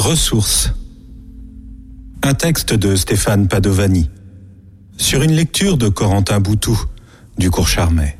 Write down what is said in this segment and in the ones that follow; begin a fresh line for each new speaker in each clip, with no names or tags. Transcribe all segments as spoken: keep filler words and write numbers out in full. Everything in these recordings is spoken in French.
Ressources. Un texte de Stéphane Padovani. Sur une lecture de Corentin Boutou, du Cours Charmet.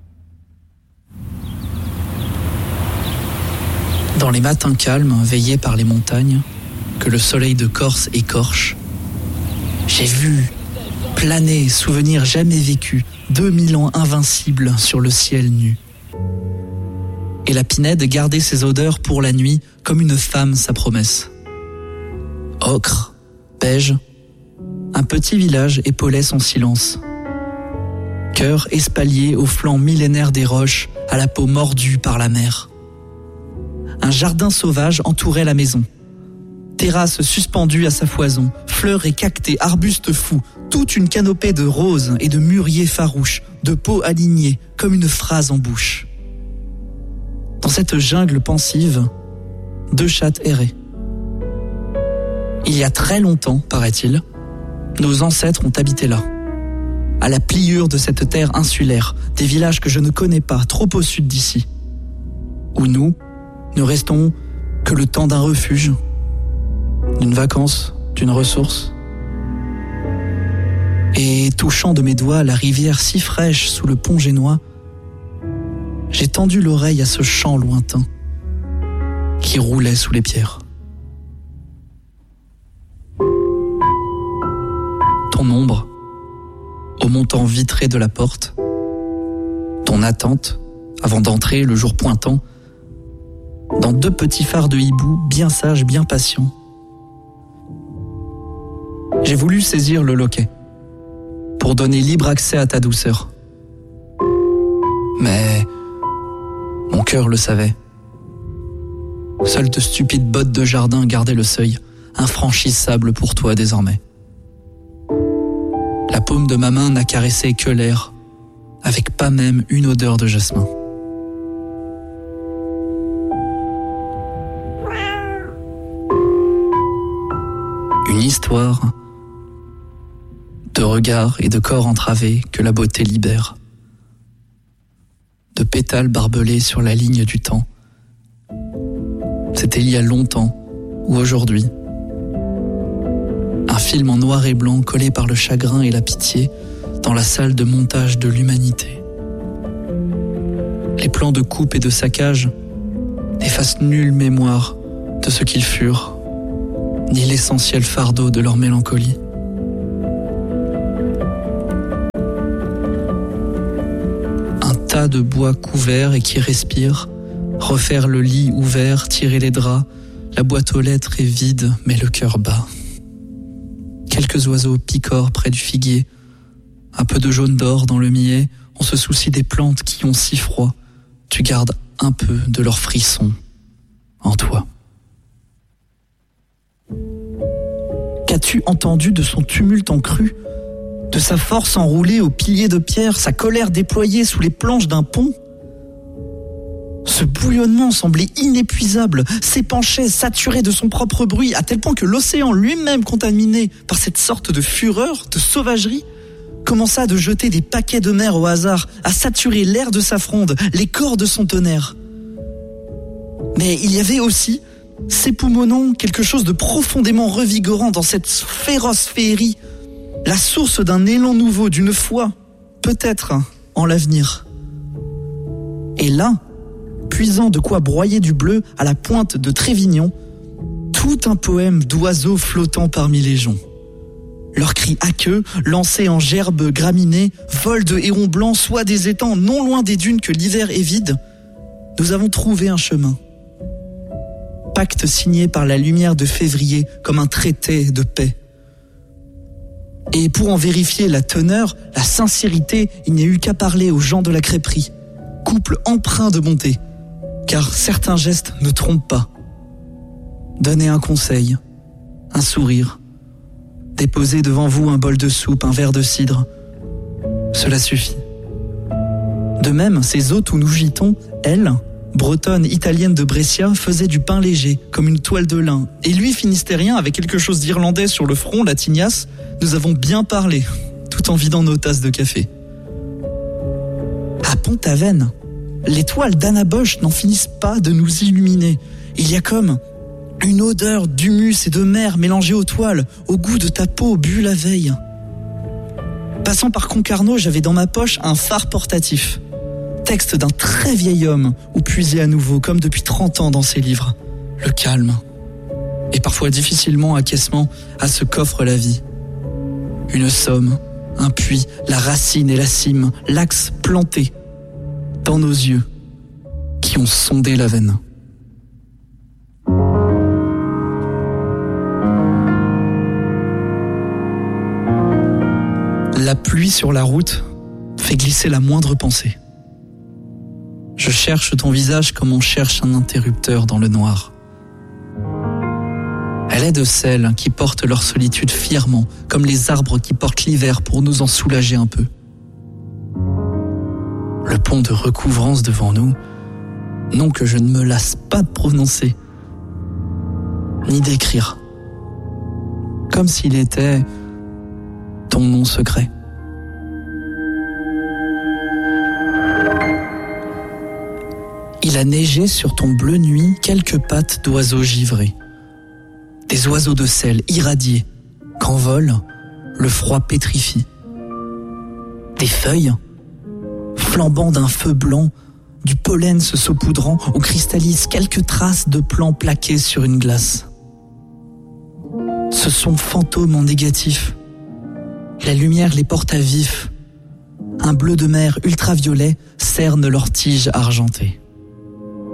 Dans les matins calmes, veillés par les montagnes, que le soleil de Corse écorche, j'ai vu planer, souvenirs jamais vécus, deux mille ans invincibles sur le ciel nu. Et la Pinède gardait ses odeurs pour la nuit, comme une femme sa promesse. Ocre, beige, un petit village épaulait son silence. Cœur espalier aux flancs millénaires des roches, à la peau mordue par la mer. Un jardin sauvage entourait la maison. Terrasse suspendue à sa foison, fleurs et cactés, arbustes fous, toute une canopée de roses et de mûriers farouches, de peaux alignées comme une phrase en bouche. Dans cette jungle pensive, deux chattes erraient. Il y a très longtemps, paraît-il, nos ancêtres ont habité là. À la pliure de cette terre insulaire, des villages que je ne connais pas, trop au sud d'ici. Où nous, ne restons que le temps d'un refuge, d'une vacance, d'une ressource. Et touchant de mes doigts la rivière si fraîche sous le pont génois, j'ai tendu l'oreille à ce chant lointain qui roulait sous les pierres. Ton ombre, au montant vitré de la porte, ton attente, avant d'entrer le jour pointant, dans deux petits phares de hibou, bien sages, bien patients. J'ai voulu saisir le loquet, pour donner libre accès à ta douceur. Mais mon cœur le savait. Seules de stupides bottes de jardin gardaient le seuil, infranchissable pour toi désormais. La paume de ma main n'a caressé que l'air, avec pas même une odeur de jasmin. Une histoire de regards et de corps entravés que la beauté libère, de pétales barbelés sur la ligne du temps. C'était il y a longtemps ou aujourd'hui. Un film en noir et blanc collé par le chagrin et la pitié dans la salle de montage de l'humanité. Les plans de coupe et de saccage n'effacent nulle mémoire de ce qu'ils furent, ni l'essentiel fardeau de leur mélancolie. Un tas de bois couvert et qui respire, refaire le lit ouvert, tirer les draps, la boîte aux lettres est vide, mais le cœur bat. Quelques oiseaux picorent près du figuier, un peu de jaune d'or dans le millet, on se soucie des plantes qui ont si froid, tu gardes un peu de leur frisson en toi. Qu'as-tu entendu de son tumulte en crue, de sa force enroulée aux piliers de pierre, sa colère déployée sous les planches d'un pont? Ce bouillonnement semblait inépuisable, s'épanchait, saturé de son propre bruit, à tel point que l'océan lui-même, contaminé par cette sorte de fureur, de sauvagerie, commença de jeter des paquets de mer au hasard, à saturer l'air de sa fronde, les corps de son tonnerre. Mais il y avait aussi, s'époumonnant, quelque chose de profondément revigorant dans cette féroce féerie, la source d'un élan nouveau, d'une foi, peut-être, en l'avenir. Et là, puisant de quoi broyer du bleu à la pointe de Trévignon, tout un poème d'oiseaux flottant parmi les joncs. Leurs cris aqueux, lancés en gerbes graminées, vol de hérons blancs, soit des étangs non loin des dunes que l'hiver est vide, nous avons trouvé un chemin. Pacte signé par la lumière de février comme un traité de paix. Et pour en vérifier la teneur, la sincérité, il n'y a eu qu'à parler aux gens de la crêperie. Couple empreint de bonté, car certains gestes ne trompent pas. Donner un conseil, un sourire, déposer devant vous un bol de soupe, un verre de cidre, cela suffit. De même, ces hôtes où nous gîtons, elles, bretonne italienne de Brescia, faisait du pain léger, comme une toile de lin. Et lui, finistérien, avec quelque chose d'irlandais sur le front, la tignasse, nous avons bien parlé, tout en vidant nos tasses de café. À Pont-Aven, les toiles d'Anna Bosch n'en finissent pas de nous illuminer. Il y a comme Une odeur d'humus et de mer mélangée aux toiles, au goût de ta peau bu la veille. Passant par Concarneau, j'avais dans ma poche un phare portatif. Texte d'un très vieil homme, où puiser à nouveau, comme depuis trente ans dans ses livres. Le calme. Et parfois difficilement acquiescement à ce qu'offre la vie. Une somme, un puits, la racine et la cime, l'axe planté dans nos yeux qui ont sondé la veine. La pluie sur la route fait glisser la moindre pensée. Je cherche ton visage comme on cherche un interrupteur dans le noir. Elle est de celles qui portent leur solitude fièrement, comme les arbres qui portent l'hiver pour nous en soulager un peu. Le pont de recouvrance devant nous, nom que je ne me lasse pas de prononcer, ni d'écrire, comme s'il était ton nom secret. Il a neigé sur ton bleu nuit quelques pattes d'oiseaux givrés. Des oiseaux de sel irradiés, qu'envole, le froid pétrifie. Des feuilles, flambant d'un feu blanc, du pollen se saupoudrant, où cristallisent quelques traces de plants plaqués sur une glace. Ce sont fantômes en négatif. La lumière les porte à vif. Un bleu de mer ultraviolet cerne leurs tiges argentées.